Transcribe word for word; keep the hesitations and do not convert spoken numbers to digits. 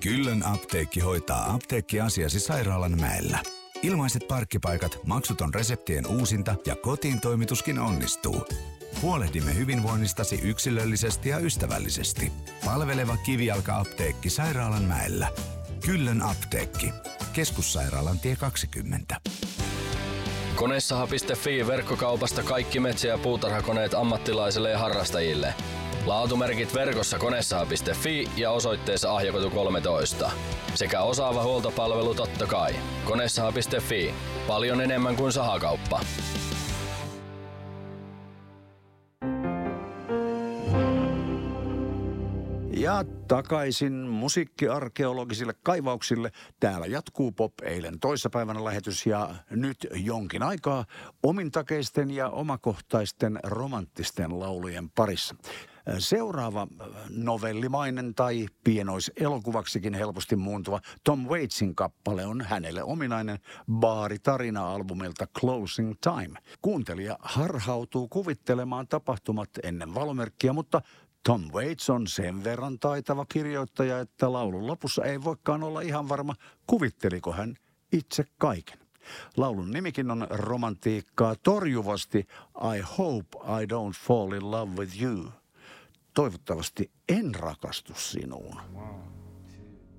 Kyllön apteekki hoitaa apteekkiasiasi Sairaalan mäellä. Ilmaiset parkkipaikat, maksuton reseptien uusinta ja kotiin toimituskin onnistuu. Huolehdimme hyvinvoinnistasi yksilöllisesti ja ystävällisesti. Palveleva kivijalka-apteekki Sairaalan mäellä. Kyllön apteekki. Keskussairaalan tie kaksikymmentä. Konesaha piste fi verkkokaupasta kaikki metsä- ja puutarhakoneet ammattilaisille ja harrastajille. Laatumerkit verkossa konesaha piste fi ja osoitteessa Ahjakotu kolmetoista. Sekä osaava huoltopalvelu totta kai. konesaha piste fi. Paljon enemmän kuin sahakauppa. Ja takaisin musiikkiarkeologisille kaivauksille. Täällä jatkuu Pop eilen toissapäivänä lähetys ja nyt jonkin aikaa omintakeisten ja omakohtaisten romanttisten laulujen parissa. Seuraava novellimainen tai pienoiselokuvaksikin helposti muuntuva Tom Waitsin kappale on hänelle ominainen baaritarina-albumilta Closing Time. Kuuntelija harhautuu kuvittelemaan tapahtumat ennen valomerkkiä, mutta Tom Waits on sen verran taitava kirjoittaja, että laulun lopussa ei voikaan olla ihan varma, kuvitteliko hän itse kaiken. Laulun nimikin on romantiikkaa torjuvasti I hope I don't fall in love with you. Toivottavasti en rakastu sinuun. Wow.